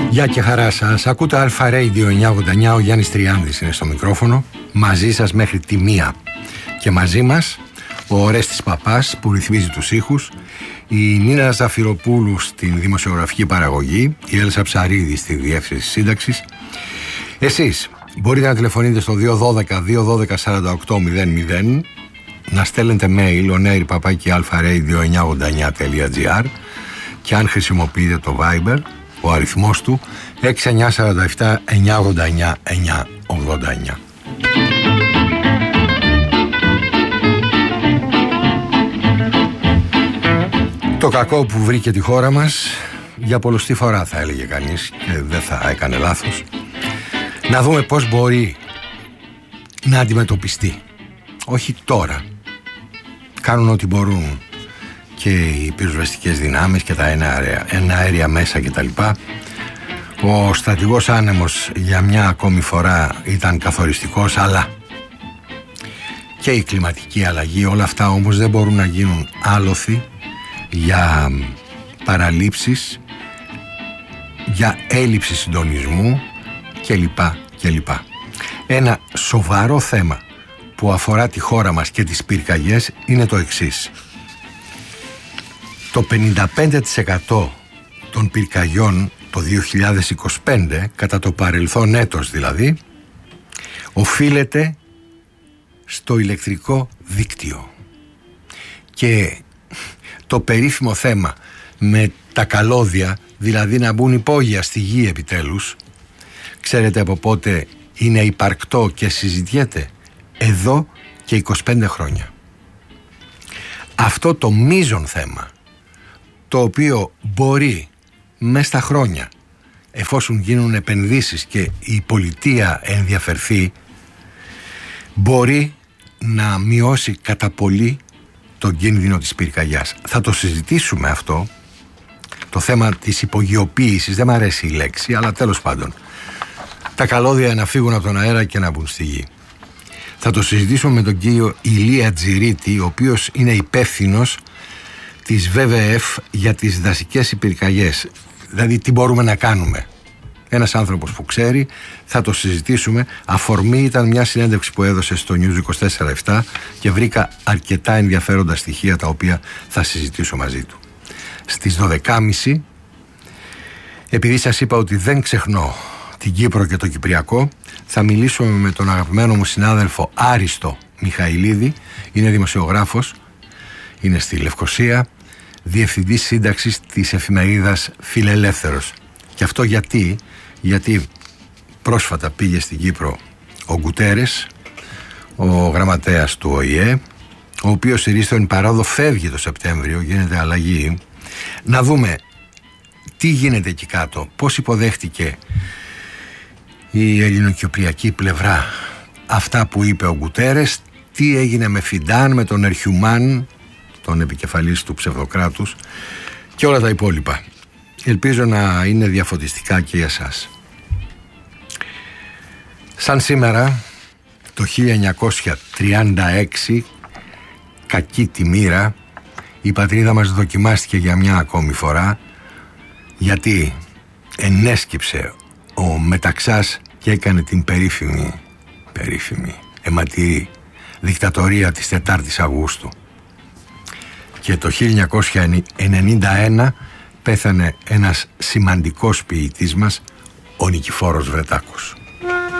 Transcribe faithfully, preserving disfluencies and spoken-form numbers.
Γεια και χαρά σας. Ακούτε Αλφα Radio εννιακόσια ογδόντα εννιά. Ο Γιάννης Τριάνδης είναι στο μικρόφωνο. Μαζί σας μέχρι τη μία. Και μαζί μας ο Ορέστης Παπάς που ρυθμίζει τους ήχους, η Νίνα Ζαφυροπούλου στην δημοσιογραφική παραγωγή, η Έλσα Ψαρίδη στη διεύθυνση σύνταξης. Εσείς μπορείτε να τηλεφωνείτε στο δύο ένα δύο δύο ένα δύο σαράντα οκτώ μηδέν μηδέν, να στέλνετε mail onair παπάκι αλφα-radio εννιακόσια ογδόντα εννιά τελεία τζι άρ και αν χρησιμοποιείτε το Viber, ο αριθμός του έξι εννιά τέσσερα επτά εννιακόσια ογδόντα εννιά εννιακόσια ογδόντα εννιά. Το κακό που βρήκε τη χώρα μας, για πολλωστή φορά θα έλεγε κανείς και δεν θα έκανε λάθος, να δούμε πώς μπορεί να αντιμετωπιστεί. Όχι τώρα. Κάνουν ό,τι μπορούν και οι πυροσβεστικές δυνάμεις και τα εναέρια μέσα κτλ. Ο στρατηγός άνεμος για μια ακόμη φορά ήταν καθοριστικός, αλλά και η κλιματική αλλαγή, όλα αυτά όμως δεν μπορούν να γίνουν άλοθη για παραλήψεις, για έλλειψη συντονισμού κλπ. κλπ. Ένα σοβαρό θέμα που αφορά τη χώρα μας και τις πυρκαγιές είναι το εξής. Το πενήντα πέντε τοις εκατό των πυρκαγιών το δύο χιλιάδες είκοσι πέντε, κατά το παρελθόν έτος δηλαδή, οφείλεται στο ηλεκτρικό δίκτυο. Και το περίφημο θέμα με τα καλώδια, δηλαδή να μπουν υπόγεια στη γη επιτέλους, ξέρετε από πότε είναι υπαρκτό και συζητιέται? Εδώ και είκοσι πέντε χρόνια. Αυτό το μείζον θέμα, το οποίο μπορεί μες στα χρόνια, εφόσον γίνουν επενδύσεις και η πολιτεία ενδιαφερθεί, μπορεί να μειώσει κατά πολύ τον κίνδυνο της πυρκαγιάς. Θα το συζητήσουμε αυτό, το θέμα της υπογειοποίησης, δεν μου αρέσει η λέξη, αλλά τέλος πάντων, τα καλώδια να φύγουν από τον αέρα και να μπουν στη γη. Θα το συζητήσουμε με τον κύριο Ηλία Τζιρίτη, ο οποίος είναι υπεύθυνος της βι βι εφ για τις δασικές πυρκαγιές. Δηλαδή τι μπορούμε να κάνουμε. Ένας άνθρωπος που ξέρει, θα το συζητήσουμε. Αφορμή ήταν μια συνέντευξη που έδωσε στο News είκοσι τέσσερα επτά και βρήκα αρκετά ενδιαφέροντα στοιχεία τα οποία θα συζητήσω μαζί του. Στις δώδεκα και μισή, επειδή σας είπα ότι δεν ξεχνώ την Κύπρο και το Κυπριακό, θα μιλήσουμε με τον αγαπημένο μου συνάδελφο Άριστο Μιχαηλίδη. Είναι δημοσιογράφος, είναι στη Λευκοσία, διευθυντής σύνταξης της εφημερίδας Φιλελεύθερος. Και αυτό γιατί, γιατί πρόσφατα πήγε στην Κύπρο ο Γκουτέρες, ο γραμματέας του Ο Η Ε, ο οποίος ηρίστο εν παρόδο φεύγει το Σεπτέμβριο, γίνεται αλλαγή. Να δούμε τι γίνεται εκεί κάτω, πώς υποδέχτηκε η ελληνοκυπριακή πλευρά αυτά που είπε ο Γκουτέρες, τι έγινε με Φιντάν, με τον Ερχιουμάν, τον επικεφαλής του ψευδοκράτους και όλα τα υπόλοιπα. Ελπίζω να είναι διαφωτιστικά και για εσάς. Σαν σήμερα το χίλια εννιακόσια τριάντα έξι, κακή τη μοίρα, η πατρίδα μας δοκιμάστηκε για μια ακόμη φορά, γιατί ενέσκυψε ο Μεταξάς και έκανε την περίφημη, περίφημη, αιματηρή δικτατορία της τετάρτης Αυγούστου. Και το χίλια εννιακόσια ενενήντα ένα πέθανε ένας σημαντικός ποιητής μας, ο Νικηφόρος Βρετάκος.